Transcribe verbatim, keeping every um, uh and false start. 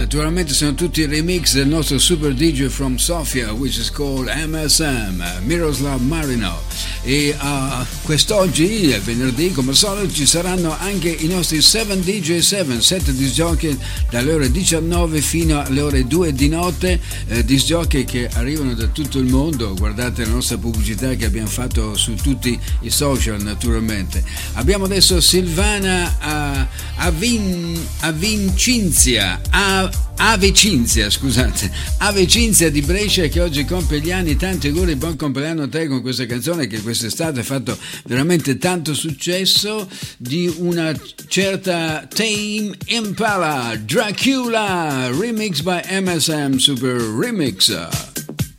Naturalmente sono tutti remix del nostro super D J from Sofia, which is called M S M, Miroslav Marino. E uh, quest'oggi, venerdì, come al solito, ci saranno anche i nostri sette D J sette, sette disc jockey dalle ore diciannove fino alle ore due di notte, eh, disc jockey che arrivano da tutto il mondo. Guardate la nostra pubblicità che abbiamo fatto su tutti i social, naturalmente. Abbiamo adesso Silvana a, a, Vin, a Vincenzia, a, Ave Cinzia, scusate, Ave Cinzia di Brescia, che oggi compie gli anni. Tanti auguri, buon compleanno a te con questa canzone che quest'estate ha fatto veramente tanto successo, di una certa Tame Impala, Dracula, remix by M S M Super Remix.